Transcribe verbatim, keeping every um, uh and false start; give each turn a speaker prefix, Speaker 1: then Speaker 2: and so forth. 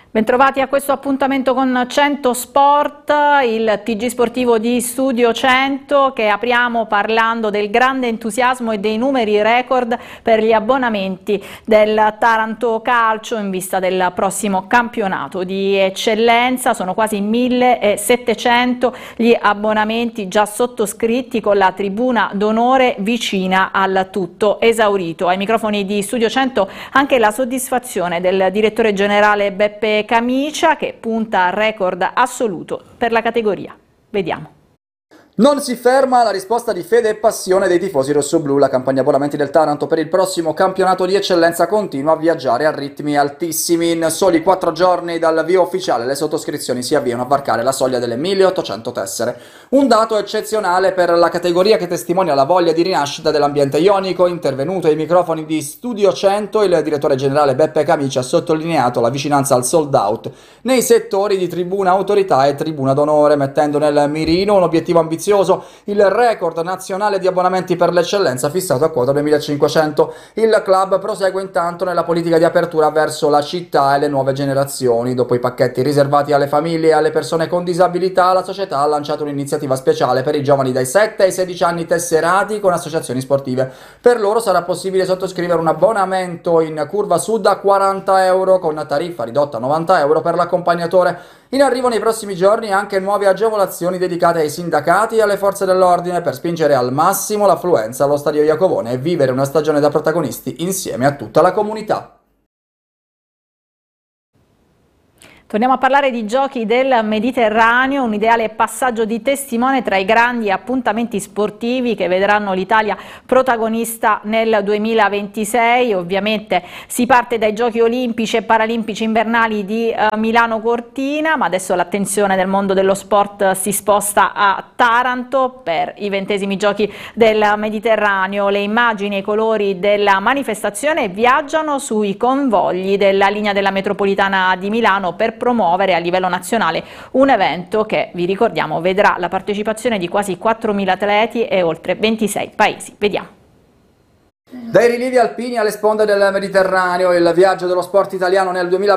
Speaker 1: Bentrovati a questo appuntamento con cento Sport, il T G sportivo di Studio cento, che apriamo parlando del grande entusiasmo e dei numeri record per gli abbonamenti del Taranto Calcio in vista del prossimo campionato di eccellenza. Sono quasi millesettecento gli abbonamenti già sottoscritti, con la tribuna d'onore vicina al tutto esaurito. Ai microfoni di Studio cento anche la soddisfazione del direttore generale Beppe Camicia, che punta al record assoluto per la categoria. Vediamo.
Speaker 2: Non si ferma la risposta di fede e passione dei tifosi rossoblù. La campagna abbonamenti del Taranto per il prossimo campionato di eccellenza continua a viaggiare a ritmi altissimi. In soli quattro giorni dall'avvio ufficiale le sottoscrizioni si avviano a varcare la soglia delle milleottocento tessere. Un dato eccezionale per la categoria, che testimonia la voglia di rinascita dell'ambiente ionico. Intervenuto ai microfoni di Studio cento, il direttore generale Beppe Camicia ha sottolineato la vicinanza al sold out nei settori di tribuna autorità e tribuna d'onore, mettendo nel mirino un obiettivo ambizioso: il record nazionale di abbonamenti per l'eccellenza fissato a quota duemilacinquecento. Il club prosegue intanto nella politica di apertura verso la città e le nuove generazioni. Dopo i pacchetti riservati alle famiglie e alle persone con disabilità, la società ha lanciato un'iniziativa speciale per i giovani dai sette ai sedici anni tesserati con associazioni sportive. Per loro sarà possibile sottoscrivere un abbonamento in curva sud a quaranta euro, con tariffa ridotta a novanta euro per l'accompagnatore. In arrivo nei prossimi giorni anche nuove agevolazioni dedicate ai sindacati e alle forze dell'ordine, per spingere al massimo l'affluenza allo stadio Iacovone e vivere una stagione da protagonisti insieme a tutta la comunità.
Speaker 1: Torniamo a parlare di giochi del Mediterraneo, un ideale passaggio di testimone tra i grandi appuntamenti sportivi che vedranno l'Italia protagonista nel duemilaventisei. Ovviamente si parte dai Giochi Olimpici e Paralimpici invernali di eh, Milano Cortina, ma adesso l'attenzione del mondo dello sport si sposta a Taranto per i ventesimi Giochi del Mediterraneo. Le immagini e i colori della manifestazione viaggiano sui convogli della linea della metropolitana di Milano per promuovere a livello nazionale un evento che, vi ricordiamo, vedrà la partecipazione di quasi quattromila atleti e oltre ventisei paesi. Vediamo.
Speaker 2: Dai rilievi alpini alle sponde del Mediterraneo, il viaggio dello sport italiano nel duemilaventi